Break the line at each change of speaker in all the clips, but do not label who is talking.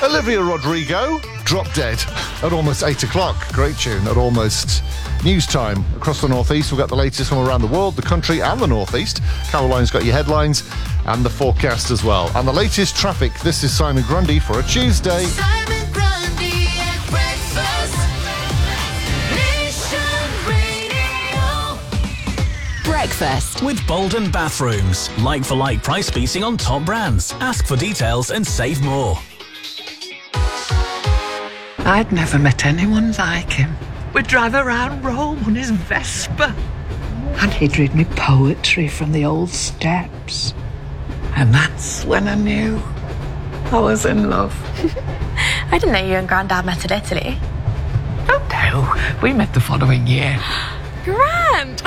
Olivia Rodrigo, Drop Dead, at almost 8 o'clock. Great tune at almost news time. Across the northeast, we've got the latest from around the world, the country and the northeast. Caroline's got your headlines and the forecast as well. And the latest traffic. This is Simon Grundy for a Tuesday.
Simon Grundy at breakfast. Nation Radio.
Breakfast with Bolden Bathrooms. Like-for-like price beating on top brands. Ask for details and save more.
I'd never met anyone like him. We'd drive around Rome on his Vespa. And he'd read me poetry from the old steps. And that's when I knew I was in love.
I didn't know you and Grandad met in Italy.
Oh no, we met the following year.
Grand!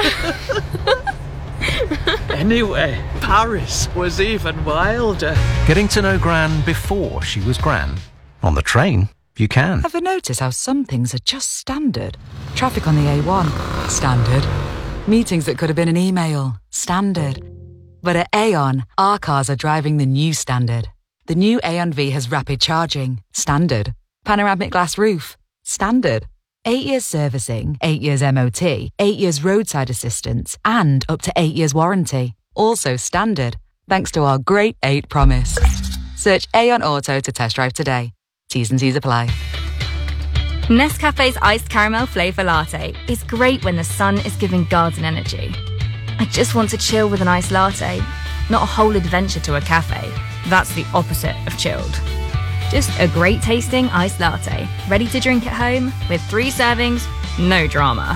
Anyway, Paris was even wilder.
Getting to know Gran before she was Gran. On the train, you can.
Ever notice how some things are just standard? Traffic on the A1, standard. Meetings that could have been an email, standard. But at Aon, our cars are driving the new standard. The new Aon V has rapid charging, standard. Panoramic glass roof, standard. 8 years servicing, 8 years MOT, 8 years roadside assistance, and up to 8 years warranty. Also standard, thanks to our Great 8 promise. Search Aon Auto to test drive today. T's and C's apply.
Nescafe's iced caramel flavour latte is great when the sun is giving garden energy. I just want to chill with an iced latte, not a whole adventure to a cafe. That's the opposite of chilled. Just a great tasting iced latte, ready to drink at home with 3 servings, no drama.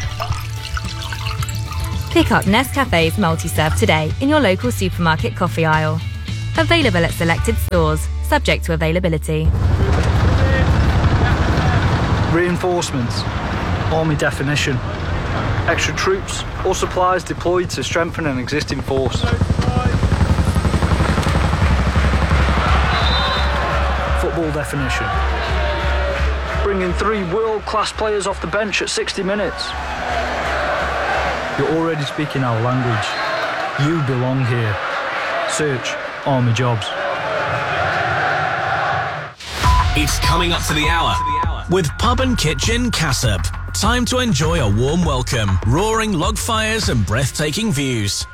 Pick up Nescafe's multi-serve today in your local supermarket coffee aisle. Available at selected stores, subject to availability.
Reinforcements. Army definition. Extra troops or supplies deployed to strengthen an existing force. Football definition. Bringing 3 world-class players off the bench at 60 minutes. You're already speaking our language. You belong here. Search Army Jobs.
It's coming up to the hour with Pub and Kitchen Cassop. Time to enjoy a warm welcome, roaring log fires and breathtaking views.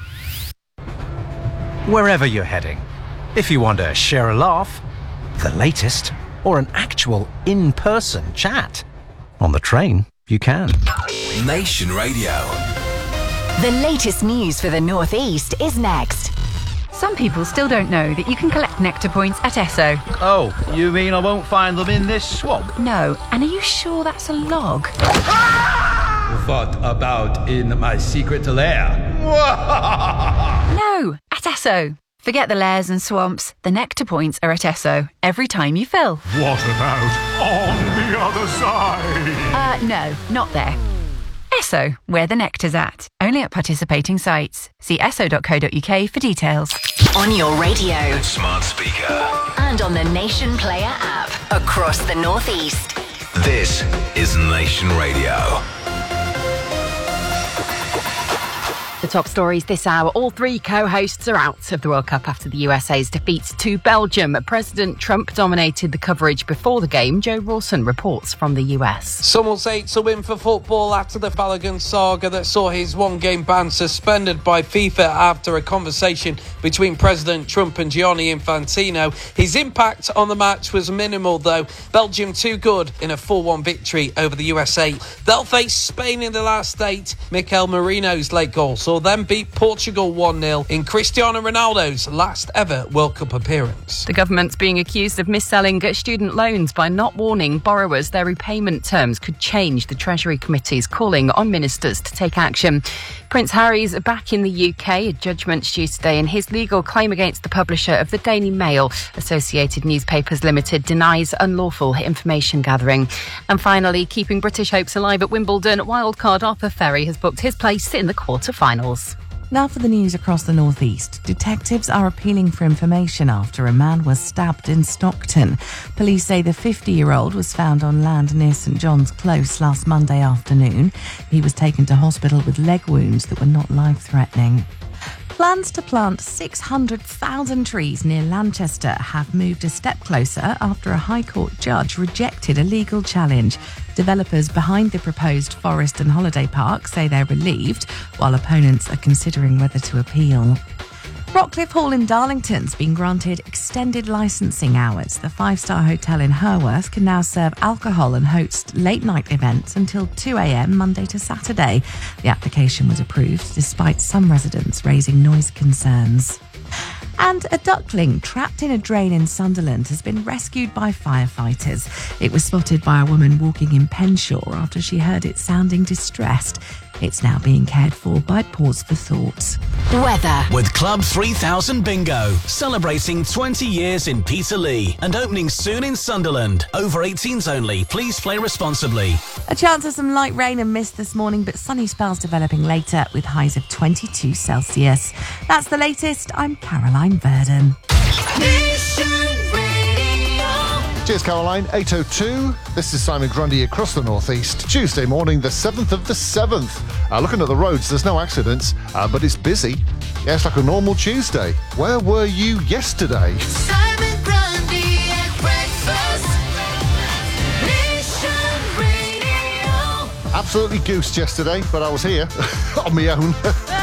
Wherever you're heading, if you want to share a laugh, the latest, or an actual in-person chat, on the train, you can.
Nation Radio.
The latest news for the North East is next.
Some people still don't know that you can collect Nectar points at Esso.
Oh, you mean I won't find them in this swamp?
No, and are you sure that's a log?
What about in my secret lair?
No, at Esso. Forget the lairs and swamps. The Nectar points are at Esso every time you fill.
What about on the other side?
No, not there. Esso, where the nectar's at. Only at participating sites. See esso.co.uk for details.
On your radio,
Smart speaker.
and on the Nation Player app. Across the North East.
This is Nation Radio.
The top stories this hour. All 3 co-hosts are out of the World Cup after the USA's defeat to Belgium. President Trump dominated the coverage before the game. Joe Rawson reports from the US.
Some will say it's a win for football after the Balogun saga that saw his 1-game ban suspended by FIFA after a conversation between President Trump and Gianni Infantino. His impact on the match was minimal, though. Belgium too good in a 4-1 victory over the USA. They'll face Spain in the last 8. Mikel Merino's late goal saw them beat Portugal 1-0 in Cristiano Ronaldo's last ever World Cup appearance.
The government's being accused of mis-selling student loans by not warning borrowers their repayment terms could change. The Treasury Committee's calling on ministers to take action. Prince Harry's back in the UK. A judgment's due today in his legal claim against the publisher of the Daily Mail. Associated Newspapers Limited denies unlawful information gathering. And finally, keeping British hopes alive at Wimbledon, wildcard Arthur Ferry has booked his place in the quarter-finals.
Now for the news across the North East. Detectives are appealing for information after a man was stabbed in Stockton. Police say the 50-year-old was found on land near St John's Close last Monday afternoon. He was taken to hospital with leg wounds that were not life-threatening. Plans to plant 600,000 trees near Lanchester have moved a step closer after a High Court judge rejected a legal challenge. Developers behind the proposed forest and holiday park say they're relieved, while opponents are considering whether to appeal. Rockcliffe Hall in Darlington's been granted extended licensing hours. The five-star hotel in Herworth can now serve alcohol and host late-night events until 2 a.m. Monday to Saturday. The application was approved despite some residents raising noise concerns. And a duckling trapped in a drain in Sunderland has been rescued by firefighters. It was spotted by a woman walking in Penshaw after she heard it sounding distressed. It's now being cared for by Pause for Thought.
Weather.
With Club 3000 Bingo, celebrating 20 years in Peterlee and opening soon in Sunderland. Over 18s only. Please play responsibly.
A chance of some light rain and mist this morning, but sunny spells developing later with highs of 22 Celsius. That's the latest. I'm Caroline Verdon.
Cheers, Caroline. 8:02. This is Simon Grundy across the northeast. Tuesday morning, the 7th of the 7th. Looking at the roads, there's no accidents, but it's busy. Yeah, it's like a normal Tuesday. Where were you yesterday?
Simon Grundy at breakfast. Nation Radio.
Absolutely goosed yesterday, but I was here on my own.